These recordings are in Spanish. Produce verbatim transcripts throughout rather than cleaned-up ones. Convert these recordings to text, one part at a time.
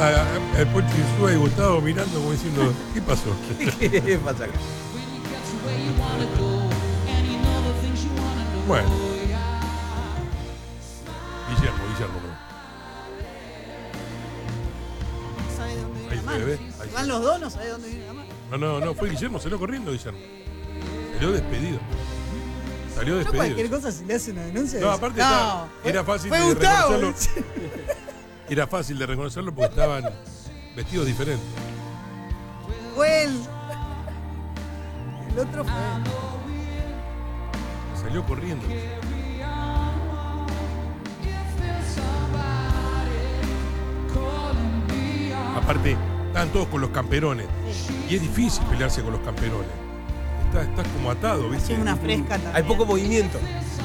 a, a Pocho Insúa y Gustavo mirando como diciendo, ¿qué pasó? ¿Qué pasa acá? Bueno. Guillermo, Guillermo. Ahí se ve, ahí Van se los dos, no sabés dónde viene la mano. No, no, no, fue Guillermo, salió corriendo Guillermo. Salió despedido. Salió No despedido. cualquier cosa si le hace una denuncia. No, aparte no, estaba- fue- era fácil fue de Gustavo. reconocerlo. Era fácil de reconocerlo porque estaban vestidos diferentes. Fue él. El otro fue él. Salió corriendo. Aparte, estaban todos con los camperones. Y es difícil pelearse con los camperones. Estás, estás como atado, ¿viste? Tiene una fresca también. Hay poco movimiento.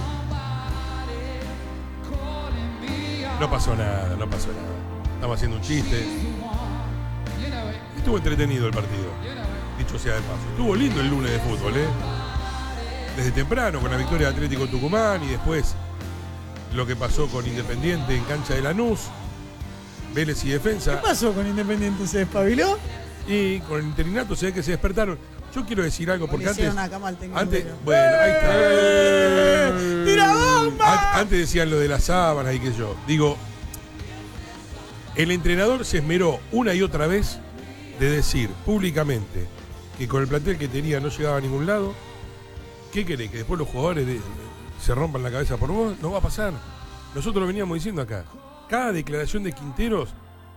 No pasó nada, no pasó nada. Estamos haciendo un chiste. Estuvo entretenido el partido, dicho sea de paso. Estuvo lindo el lunes de fútbol, ¿eh? Desde temprano, con la victoria de Atlético Tucumán y después lo que pasó con Independiente en cancha de Lanús, Vélez y Defensa. ¿Qué pasó con Independiente? ¿Se despabiló? Y con el interinato se ve que se despertaron. Yo quiero decir algo, porque Le antes. hicieron una cama al técnico. Antes, bueno, ahí está. ¡Eh! ¡Tira bomba! An- Antes decían lo de las sábanas y qué sé yo. Digo, el entrenador se esmeró una y otra vez de decir públicamente que con el plantel que tenía no llegaba a ningún lado. ¿Qué querés? ¿Que después los jugadores de- se rompan la cabeza por vos? No va a pasar. Nosotros lo veníamos diciendo acá. Cada declaración de Quinteros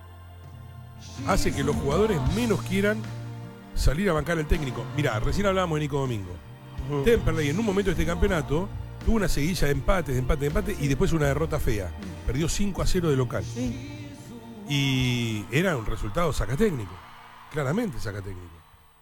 hace que los jugadores menos quieran salir a bancar al técnico. Mirá, recién hablábamos de Nico Domingo. Uh-huh. Temperley en un momento de este campeonato tuvo una seguidilla de empates, de empate, de empate y después una derrota fea. Perdió cinco a cero de local. Sí. Y era un resultado sacatécnico. Claramente sacatécnico.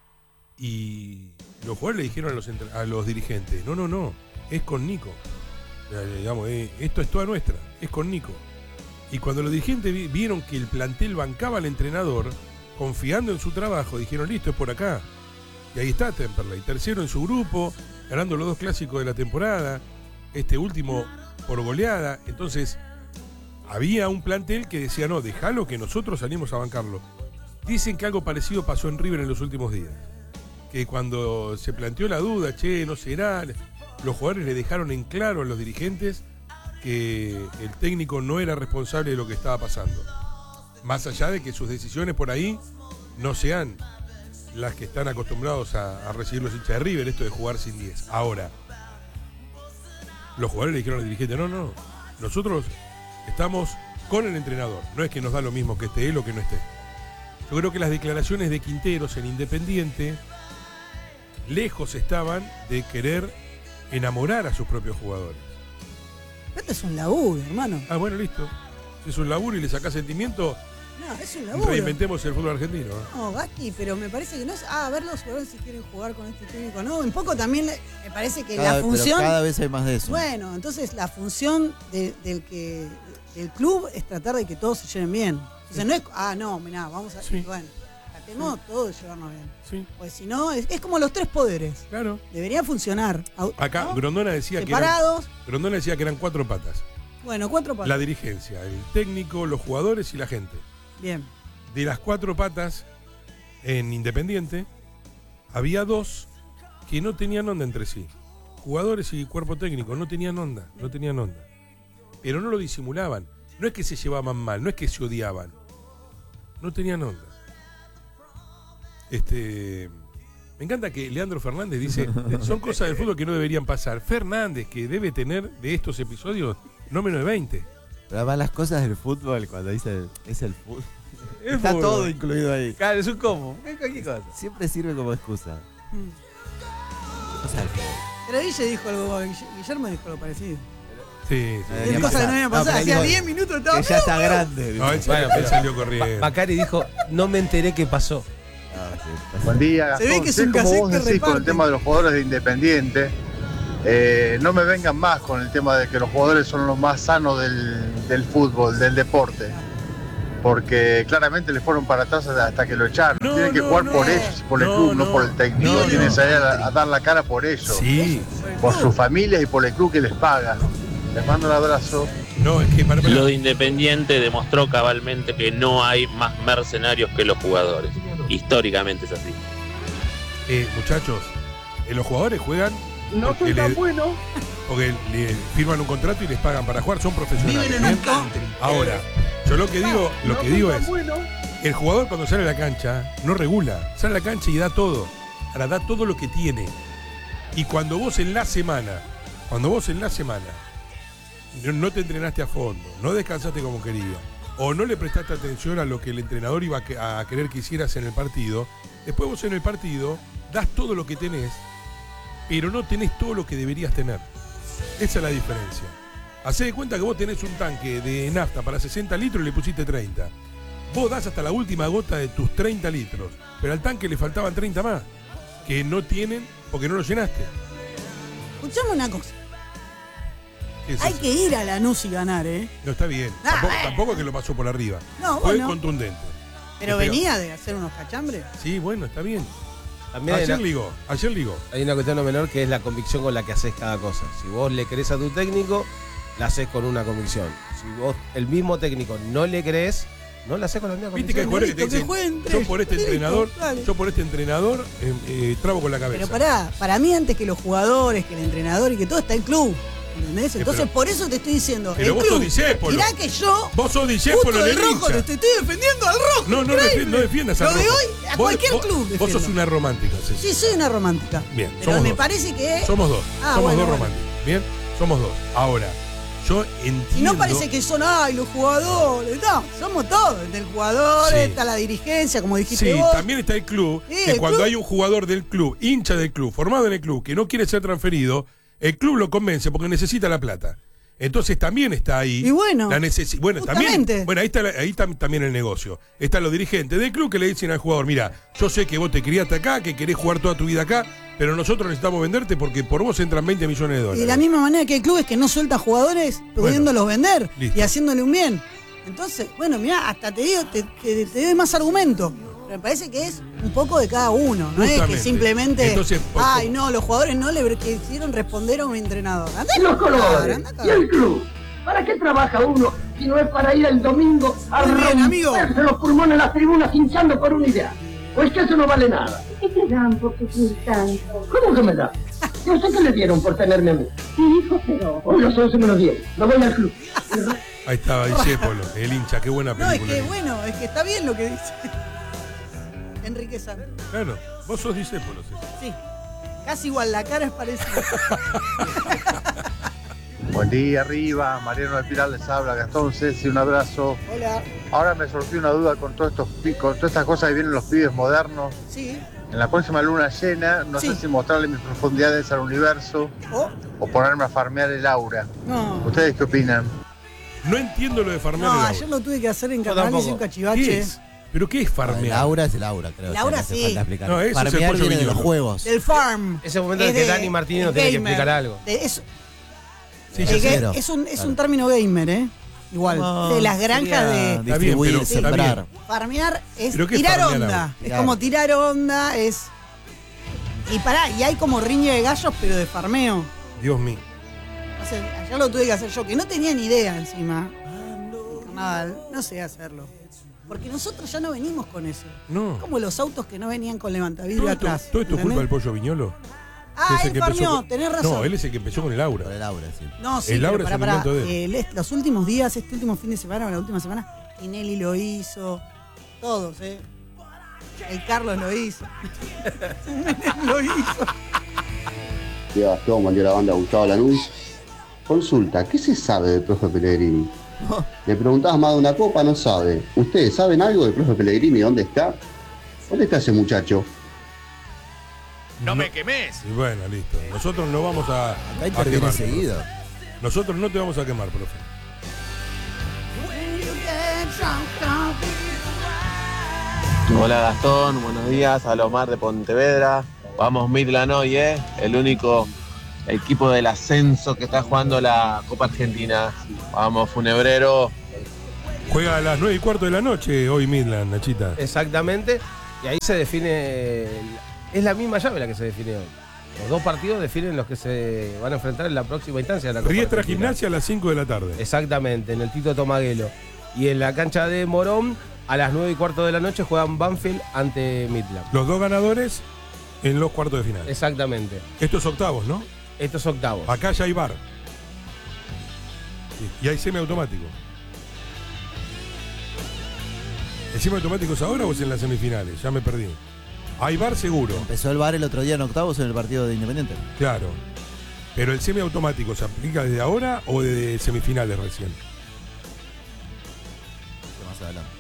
Y los jugadores le dijeron a los, entre- a los dirigentes, no, no, no, es con Nico. Eh, digamos, eh, esto es toda nuestra, es con Nico. Y cuando los dirigentes vi- vieron que el plantel bancaba al entrenador, confiando en su trabajo, dijeron, listo, es por acá. Y ahí está Temperley, tercero en su grupo, ganando los dos clásicos de la temporada, este último por goleada. Entonces, había un plantel que decía, no, déjalo que nosotros salimos a bancarlo. Dicen que algo parecido pasó en River en los últimos días. Que cuando se planteó la duda, che, no será, los jugadores le dejaron en claro a los dirigentes que el técnico no era responsable de lo que estaba pasando. Más allá de que sus decisiones por ahí no sean las que están acostumbrados a, a recibir los hinchas de River, esto de jugar sin diez. Ahora, los jugadores le dijeron al dirigente, no, no, nosotros estamos con el entrenador, no es que nos da lo mismo que esté él o que no esté. Yo creo que las declaraciones de Quinteros en Independiente lejos estaban de querer enamorar a sus propios jugadores. Esto es un laburo, hermano. Ah, bueno, listo. Si es un laburo y le sacás sentimiento, No, es un laburo. reinventemos el fútbol argentino. ¿eh? No, Gasti, pero me parece que no es. Ah, a ver los jugadores si quieren jugar con este técnico. No, un poco también le- me parece que Cada, la función. pero cada vez hay más de eso. Bueno, entonces la función de- del que del club es tratar de que todos se lleven bien. Entonces no es. Ah, no, mirá, vamos a. Sí. Bueno, tratemos todos de llevarnos bien. Sí, Pues si no, es, es como los tres poderes. claro. Debería funcionar. Au- Acá ¿no? Grondona decía que eran, Separados. Grondona decía que eran cuatro patas. Bueno, cuatro patas. La dirigencia, el técnico, los jugadores y la gente. Bien. De las cuatro patas en Independiente, había dos que no tenían onda entre sí. Jugadores y cuerpo técnico no tenían onda, no tenían onda. Pero no lo disimulaban. No es que se llevaban mal, no es que se odiaban. No tenían onda. Este, me encanta que Leandro Fernández dice, son cosas del fútbol que no deberían pasar. Fernández, que debe tener de estos episodios no menos de veinte. Pero además las cosas del fútbol, cuando dice es el fútbol, El está fútbol. todo incluido ahí. Claro, es un combo. Es cualquier cosa. Siempre sirve como excusa. Mm. O sea, el fútbol. Pero Guille dijo algo, Guillermo dijo algo parecido. Sí, Eh, sí. Es ya cosa que no pasa. me No, pasaba. pero Hacía digo diez minutos estaba. Que ya está grande. No, él, Bueno, él pero- salió Ba- corriendo. Bacari dijo, no me enteré qué pasó. Ah, sí, pasa. Buen día, Se ve Gastón. que es Sé un como cassette vos que decís con el reparte. tema de los jugadores de Independiente. Eh, no me vengan más con el tema de que los jugadores son los más sanos del, del fútbol, del deporte. Porque claramente le fueron para atrás hasta que lo echaron. No, Tienen que no, jugar no. por ellos, por el No, club, no, no. por el técnico. No, Tienen que no. salir a, a dar la cara por ellos, Sí. por sus familias y por el club que les paga. Les mando un abrazo. No, es que para, para. Lo de Independiente demostró cabalmente que no hay más mercenarios que los jugadores. Históricamente es así. Eh, muchachos, eh, los jugadores juegan No porque soy tan le- bueno. porque le firman un contrato y les pagan para jugar, son profesionales. Viven en un ¿bien? country. Ahora, yo lo que digo, lo No que soy digo tan es, bueno. el jugador cuando sale a la cancha no regula, sale a la cancha y da todo. Ahora da todo lo que tiene. Y cuando vos en la semana, cuando vos en la semana no, no te entrenaste a fondo, no descansaste como quería, o no le prestaste atención a lo que el entrenador iba a, que- a querer que hicieras en el partido, después vos en el partido das todo lo que tenés, pero no tenés todo lo que deberías tener. Esa es la diferencia. Hacé de cuenta que vos tenés un tanque de nafta para sesenta litros y le pusiste treinta. Vos das hasta la última gota de tus treinta litros, pero al tanque le faltaban treinta más, que no tienen porque no lo llenaste. Escuchame una cosa. ¿Qué es Hay eso? que ir a Lanús y ganar, ¿eh? No está bien. Ah, Tampoco, bueno. tampoco que lo pasó por arriba. No, Fue bueno. contundente. Pero Le pegó. venía de hacer unos cachambres. Sí, bueno, está bien. También hay Ayer una, ligó, ayer ligó. hay una cuestión no menor que es la convicción con la que haces cada cosa. Si vos le crees a tu técnico, la haces con una convicción. Si vos, el mismo técnico, no le crees, no la haces con la misma Viste que hay convicción. jugadores que te listo, que dicen, jueguen yo tres. por este Listo, entrenador, dale. yo por este entrenador eh, eh, trabo con la cabeza. Pero pará, para mí antes que los jugadores, que el entrenador y que todo está el club. ¿Entendés? Entonces pero- por eso te estoy diciendo. pero el vos club, sos discépolo. Mirá que yo, Vos sos justo discépolo del del rojo, hincha. te estoy defendiendo al rojo. No, no, increíble. defi- no defiendas Lo al de rojo. hoy, a Vos- cualquier vos- club Vos defiendo. sos una romántica, Ceci. Sí, soy una romántica. Bien, Pero somos me dos. parece que. Somos dos. Ah, somos bueno, dos bueno. románticos. Bien, somos dos. Ahora, yo entiendo. Y no parece que son, ay, los jugadores. No, somos todos. Desde el jugador, Sí. está la dirigencia, como dijiste Sí, vos. también está el club, Sí, que el cuando club. hay un jugador del club, hincha del club, formado en el club, que no quiere ser transferido, el club lo convence porque necesita la plata. Entonces también está ahí Y bueno, la necesidad. Bueno, también, justamente. bueno, ahí está, la- ahí está también el negocio. Están los dirigentes del club que le dicen al jugador, mira, yo sé que vos te criaste acá, que querés jugar toda tu vida acá, pero nosotros necesitamos venderte porque por vos entran veinte millones de Y dólares. de la misma manera que el club es que no suelta jugadores pudiéndolos vender listo. y haciéndole un bien. Entonces, bueno, mirá, hasta te digo, te, te, te doy más argumento. Pero me parece que es un poco de cada uno, no es Justamente. que simplemente, Entonces, por- ay, no, los jugadores no le quisieron responder a un entrenador. Andá Y los a cagar, colores. andá a Y cagar. el club. ¿Para qué trabaja uno si no es para ir el domingo a Muy bien, amigo. romperse los pulmones en las tribunas hinchando por una idea? Pues que eso no vale nada. ¿Qué te dan por tu tanto? ¿Cómo que me da? No sé qué le dieron por tenerme a mí. Sí, hijo, pero... Hoy los once me lo dieron. No voy al club. Ahí estaba Discépolo, el hincha, qué buena No, es película. que bueno, es que está bien lo que dice Enrique Santos. Claro, vos sos Discépolo, Ceci. Sí, casi igual, la cara es parecida. Buen día, arriba. Mariano del Pilar les habla. Gastón, Ceci, un abrazo. Hola, Ahora me surgió una duda con, todos estos, pi- con todas estas cosas que vienen los pibes modernos. sí. En la próxima luna llena, no Sí. sé si mostrarle mis profundidades al universo Oh, o ponerme a farmear el aura. no. ¿Ustedes qué opinan? No entiendo lo de farmear No, el ayer aura. lo tuve que hacer en Yo Canales y tampoco. un ¿Qué cachivache. es? ¿Pero qué es El farmear? aura es el aura, creo. El o sea, aura no hace sí. falta explicar. No, ese es el Farmear pollo viene de viñolo. los juegos. Del farm. Ese momento Es en que de- Dani Martini nos es tiene que gamer. explicar algo. De- es, Sí, es ya que sé. Cero. es un, es Claro. un término gamer, ¿eh? Igual. No, de las granjas sería de. Está bien, distribuir, pero- está sembrar. Farmear es ¿Pero qué es tirar farmear onda. ahora? Es Tirar. como tirar onda, es. Y pará, y hay como riña de gallos, pero de farmeo. Dios mío. No sé, ayer lo tuve que hacer yo, que no tenía ni idea encima. Carnaval, no sé hacerlo. Porque nosotros ya no venimos con eso. No. Como los autos que no venían con levantavidrio ¿Todo esto, atrás. todo esto es culpa ¿entendés? del pollo viñolo? Ah, Que es el él que empezó farmeó, con- tenés razón. No, él es el que empezó con el aura. Por el aura, sí. No, sí, El pero aura es pará, el pará. invento de él. El est- los últimos días, este último fin de semana o la última semana, Tinelli lo hizo. Todos, ¿eh? El Carlos lo hizo. lo hizo. Día Gastón, buen día a la banda Gustavo Lanús. Consulta, ¿qué se sabe del profe Pellegrini? Le preguntabas más de una copa, no sabe. ¿Ustedes saben algo del profe Pellegrini? ¿Dónde está? ¿Dónde está ese muchacho? ¡No me quemes! Y bueno, listo. Nosotros no vamos a, Acá a interviene quemar. seguido. profe. Nosotros no te vamos a quemar, profe. Hola Gastón, buenos días, a Omar de Pontevedra. Vamos Midland hoy, ¿eh? El único equipo del ascenso que está jugando la Copa Argentina. Vamos Funebrero. Juega a las nueve y cuarto de la noche hoy Midland, Nachita. Exactamente. Y ahí se define. el- Es la misma llave la que se define hoy. Los dos partidos definen los que se van a enfrentar en la próxima instancia de la Copa Riestra Argentina. Gimnasia a las cinco de la tarde. Exactamente, en el Tito Tomaguelo. Y en la cancha de Morón, a las nueve y cuarto de la noche, juegan Banfield ante Midland. Los dos ganadores en los cuartos de final. Exactamente. Estos octavos, ¿no? Estos octavos. Acá ya hay V A R. Sí, y hay semiautomático. ¿El semiautomático es ahora o es en las semifinales? Ya me perdí. Hay V A R seguro. Empezó el V A R el otro día en octavos en el partido de Independiente. Claro. Pero el semiautomático se aplica desde ahora o desde semifinales recién. Más adelante.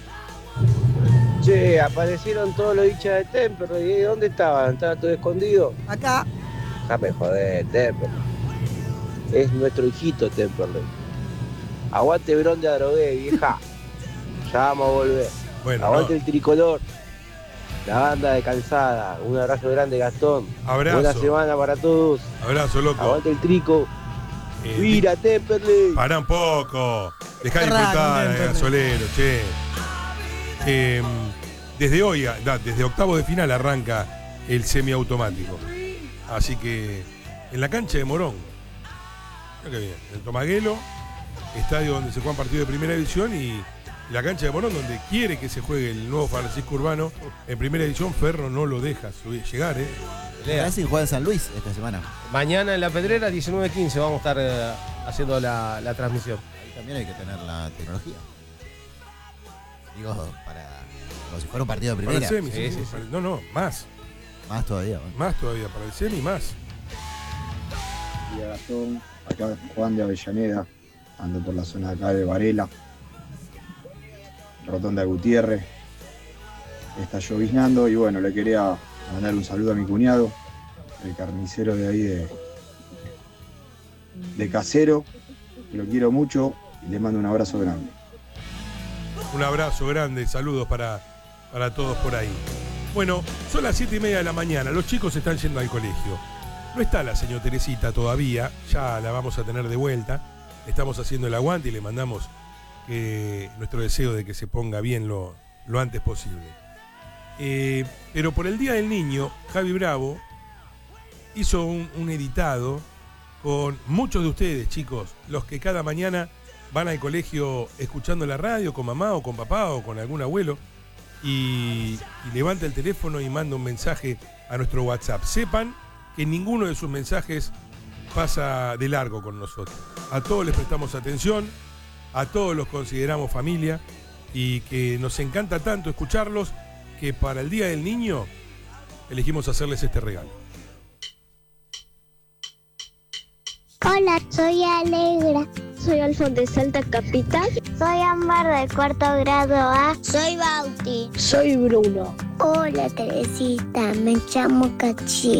Che, aparecieron todos los hinchas de Temperley. ¿Dónde estaban? ¿Estaban todos escondidos? Acá. Déjame joder, Temperley. Es nuestro hijito Temperley. Aguante Bron de Adrogué, vieja. Ya vamos a volver. Bueno, Aguante no. el tricolor. La banda de Calzada. Un abrazo grande, Gastón. Abrazo. Buena semana para todos. Abrazo, loco. Aguante el trico. Eh, Mira, Temperley. Pará un poco. Dejá de Qué raro, disfrutar, el Temperley. gasolero, che. Eh, desde hoy, da, desde octavo de final arranca el semiautomático. Así que en la cancha de Morón. Mira qué bien. El Tomaguelo, estadio donde se juegan partidos de primera división, y la cancha de Morón, donde quiere que se juegue el nuevo Francisco Urbano. En primera división, Ferro no lo deja subir, llegar, ¿eh? Racing juega en San Luis esta semana. Mañana en La Pedrera, diecinueve quince, vamos a estar eh, haciendo la, la transmisión. Ahí también hay que tener la tecnología. Digo, para. Como si fuera un partido de Para el primera. semi, sí, sí, para el- no, no, más. Más todavía. Bueno. Más todavía, para el semi más. Y a Gastón, acá Juan de Avellaneda, ando por la zona de acá de Varela, Rotonda de Gutiérrez, está lloviznando y bueno, le quería mandar un saludo a mi cuñado, el carnicero de ahí de, de Casero, que lo quiero mucho y le mando un abrazo grande. Un abrazo grande, saludos para, para todos por ahí. Bueno, son las siete y media de la mañana, los chicos están yendo al colegio. No está la señora Teresita todavía, ya la vamos a tener de vuelta. Estamos haciendo el aguante y le mandamos eh, nuestro deseo de que se ponga bien lo, lo antes posible. Eh, pero por el Día del Niño, Javi Bravo hizo un, un editado con muchos de ustedes, chicos, los que cada mañana van al colegio escuchando la radio con mamá o con papá o con algún abuelo, y, y levanta el teléfono y manda un mensaje a nuestro WhatsApp. Sepan que ninguno de sus mensajes pasa de largo con nosotros. A todos les prestamos atención, a todos los consideramos familia, y que nos encanta tanto escucharlos que para el Día del Niño elegimos hacerles este regalo. Hola, soy Alegra. Soy Alfon de Salta Capital. Soy Ámbar de cuarto grado A. Soy Bauti. Soy Bruno. Hola, Teresita. Me llamo Cachi.